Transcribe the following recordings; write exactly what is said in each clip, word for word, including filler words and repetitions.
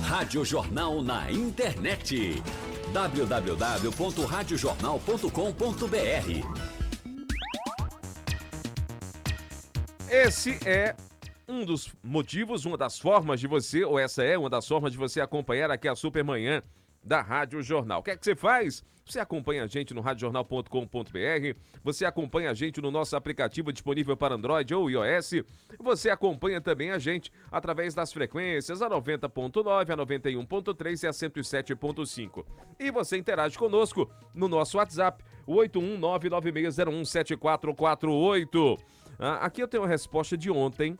Rádio Jornal na internet. w w w ponto rádio jornal ponto com ponto b r. Esse é um dos motivos, uma das formas de você, ou essa é uma das formas de você acompanhar aqui a Supermanhã da Rádio Jornal. O que é que você faz? Você acompanha a gente no rádio jornal ponto com ponto b r, você acompanha a gente no nosso aplicativo disponível para Android ou iOS, você acompanha também a gente através das frequências a noventa ponto nove, a noventa e um ponto três e a cento e sete ponto cinco. E você interage conosco no nosso WhatsApp, oito um nove nove seis zero um sete quatro quatro oito. Ah, aqui eu tenho a resposta de ontem,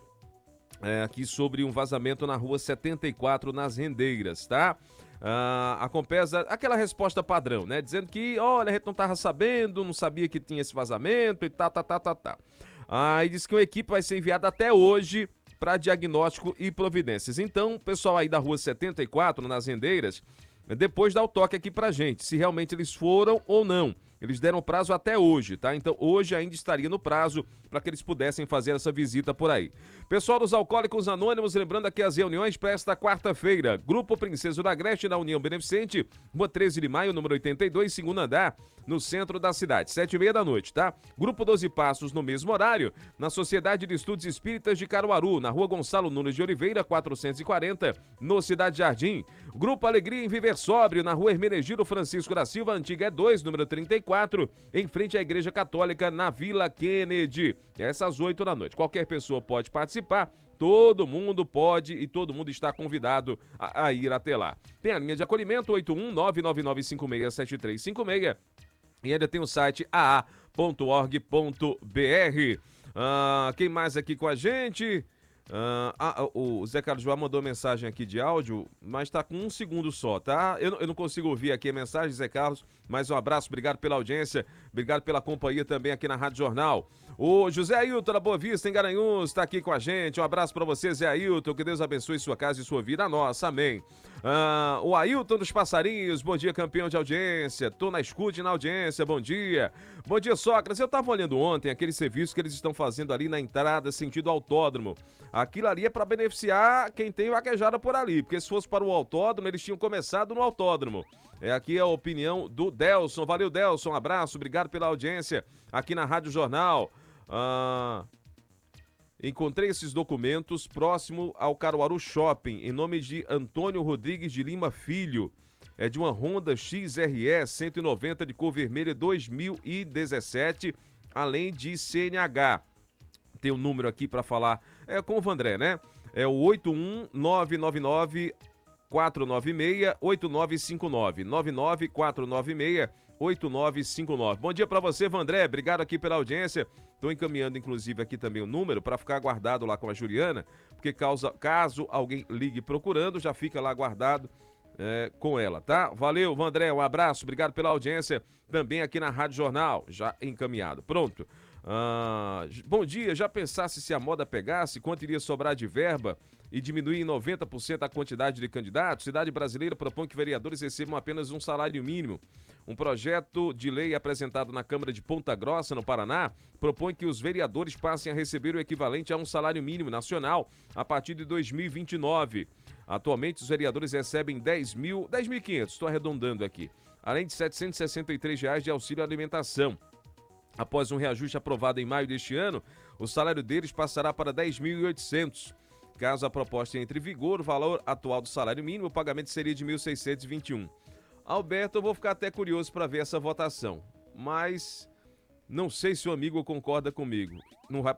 é, aqui sobre um vazamento na rua setenta e quatro, nas Rendeiras, tá? Ah, a Compesa, aquela resposta padrão, né? Dizendo que, olha, a gente não estava sabendo, não sabia que tinha esse vazamento e tá, tá, tá, tá, tá. Aí diz que uma equipe vai ser enviada até hoje para diagnóstico e providências. Então, o pessoal aí da rua setenta e quatro, nas Rendeiras, depois dá o toque aqui pra gente, se realmente eles foram ou não. Eles deram prazo até hoje, tá? Então hoje ainda estaria no prazo para que eles pudessem fazer essa visita por aí. Pessoal dos Alcoólicos Anônimos, lembrando aqui as reuniões para esta quarta-feira. Grupo Princesa da Agreste, na União Beneficente, rua treze de maio, número oitenta e dois, segundo andar, no centro da cidade, sete e meia da noite, tá? Grupo doze Passos, no mesmo horário, na Sociedade de Estudos Espíritas de Caruaru, na rua Gonçalo Nunes de Oliveira, quatrocentos e quarenta, no Cidade Jardim. Grupo Alegria em Viver Sóbrio, na rua Hermenegildo Francisco da Silva, antiga é dois, número trinta e quatro, em frente à Igreja Católica, na Vila Kennedy. Essas oito da noite. Qualquer pessoa pode participar, todo mundo pode e todo mundo está convidado a, a ir até lá. Tem a linha de acolhimento oito um nove nove nove cinco seis sete três cinco seis e ainda tem o site a a ponto org ponto b r. Ah, quem mais aqui com a gente? Uh, ah, o Zé Carlos João mandou mensagem aqui de áudio, mas tá com um segundo só, tá? Eu, eu não consigo ouvir aqui a mensagem, Zé Carlos, mas um abraço, obrigado pela audiência, obrigado pela companhia também aqui na Rádio Jornal. O José Ailton da Boa Vista, em Garanhuns, tá aqui com a gente, um abraço pra você, Zé Ailton, que Deus abençoe sua casa e sua vida, a nossa, amém. Uh, o Ailton dos Passarinhos, bom dia, campeão de audiência, tô na escute na audiência, bom dia. Bom dia, Sócrates, eu tava olhando ontem aquele serviço que eles estão fazendo ali na entrada, sentido autódromo. Aquilo ali é para beneficiar quem tem vaquejada por ali, porque se fosse para o autódromo, eles tinham começado no autódromo. É aqui a opinião do Delson. Valeu, Delson, um abraço, obrigado pela audiência aqui na Rádio Jornal. Ah, encontrei esses documentos próximo ao Caruaru Shopping, em nome de Antônio Rodrigues de Lima Filho. É de uma Honda X R E cento e noventa de cor vermelha dois mil e dezessete, além de C N H. Tem um número aqui para falar, é com o Vandré, né? É o oito um nove nove nove quatro nove seis oito nove cinco nove, nove nove quatro nove seis oito nove cinco nove. Bom dia para você, Vandré, obrigado aqui pela audiência. Estou encaminhando, inclusive, aqui também o número para ficar guardado lá com a Juliana, porque causa, caso alguém ligue procurando, já fica lá guardado é, com ela, tá? Valeu, Vandré, um abraço, obrigado pela audiência também aqui na Rádio Jornal, já encaminhado. Pronto. Ah, bom dia, já pensasse se a moda pegasse, quanto iria sobrar de verba e diminuir em noventa por cento a quantidade de candidatos? Cidade Brasileira propõe que vereadores recebam apenas um salário mínimo. Um projeto de lei apresentado na Câmara de Ponta Grossa, no Paraná, propõe que os vereadores passem a receber o equivalente a um salário mínimo nacional a partir de dois mil e vinte e nove. Atualmente, os vereadores recebem dez mil, dez mil e quinhentos, estou arredondando aqui, além de setecentos e sessenta e três reais de auxílio alimentação. Após um reajuste aprovado em maio deste ano, o salário deles passará para dez mil e oitocentos. Caso a proposta entre em vigor, o valor atual do salário mínimo, o pagamento seria de mil seiscentos e vinte e um. Alberto, eu vou ficar até curioso para ver essa votação, mas não sei se o amigo concorda comigo. Não vai,